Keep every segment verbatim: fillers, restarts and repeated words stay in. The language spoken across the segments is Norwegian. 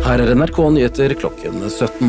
Her er N R K Nyheter klokken sytten.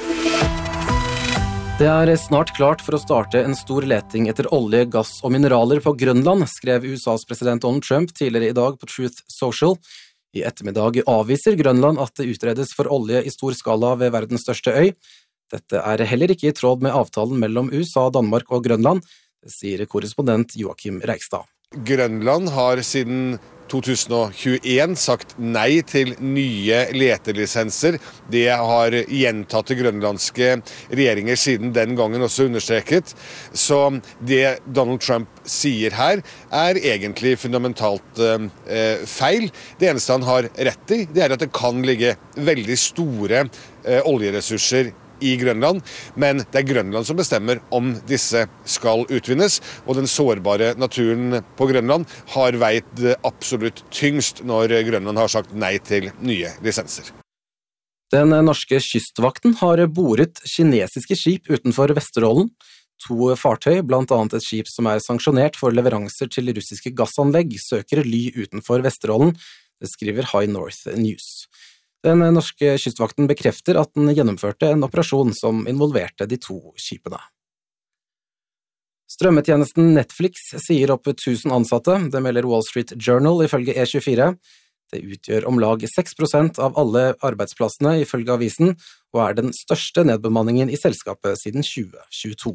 Det er snart klart for å starte en stor leting etter olje, gass og mineraler på Grønland, skrev U S A's president Donald Trump tidligere i dag på Truth Social. I ettermiddag avviser Grønland at det utredes for olje i stor skala ved verdens største øy. Dette er heller ikke i tråd med avtalen mellom U S A, Danmark og Grønland, det sier korrespondent Joakim Reigstad. Grønland har siden to tusen og tjueen sagt nei til nye letelisenser. Det har gjentatte grønlandske regjeringer siden den gangen også understreket. Så det Donald Trump sier her er egentlig fundamentalt eh, feil. Det eneste han har rett i, det er at det kan ligge veldig store eh, oljeressurser i Grønland, men det er Grønland som bestemmer om disse skal utvinnes, og den sårbare naturen på Grønland har veid absolutt tyngst når Grønland har sagt nei til nye lisenser. Den norske kystvakten har boret kinesiske skip utenfor Vesterålen. To fartøy, blant annet et skip som er sanksjonert for leveranser til russiske gassanlegg, søker ly utenfor Vesterålen, det skriver High North News. Den norske kystvakten bekrefter at den gjennomførte en operasjon som involverte de to skipene. Strømmetjenesten Netflix sier opp tusen ansatte, det melder Wall Street Journal ifølge E tjuefire. Det utgjør om lag seks prosent av alle arbeidsplassene ifølge avisen, og er den største nedbemanningen i selskapet siden tjue tjueto.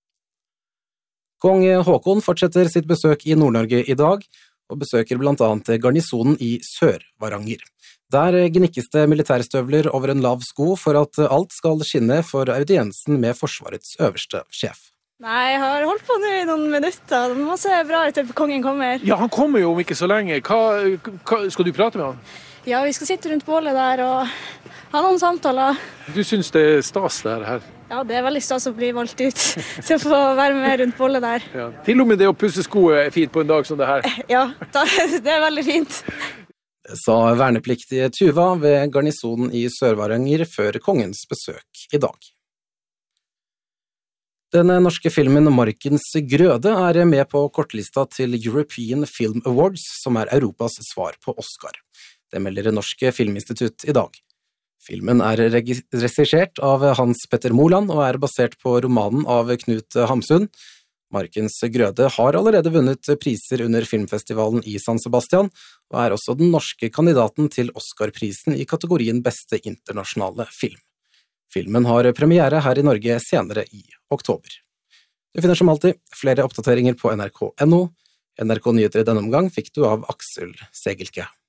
Kong Haakon fortsetter sitt besøk i Nord-Norge i dag, og besøker blant annet garnisonen i Sør-Varanger. Der gnikkes det militærstøvler over en lav sko for at alt skal skinne for audiensen med Forsvarets øverste sjef. Nei, jeg har holdt på nå i noen minutter. Det må se bra ut til kongen kommer. Ja, han kommer jo om ikke så lenge. Hva, hva skal du prate med han? Ja, vi skal sitte rundt bålet der og ha noen samtaler. Du synes det er stas der her? Ja, det er veldig stas å bli valgt ut. Så jeg får være med rundt bålet der. Ja. Til og med det å pusse sko er fint på en dag som det her. Ja, det er veldig fint. Det sa vernepliktige Tuva ved garnisonen i Sør-Varanger før kongens besøk i dag. Den norske filmen Markens grøde er med på kortlista til European Film Awards, som er Europas svar på Oscar. Det melder Norske Filminstitutt i dag. Filmen er regissert av Hans Petter Moland og er basert på romanen av Knut Hamsun. Markens grøde har allerede vunnet priser under filmfestivalen i San Sebastian, og er også den norske kandidaten til Oscar-prisen i kategorien Beste internasjonale film. Filmen har premiere her i Norge senere i oktober. Du finner som alltid flere oppdateringer på N R K punktum N O. N R K Nyheter i denne omgang fikk du av Aksel Segelke.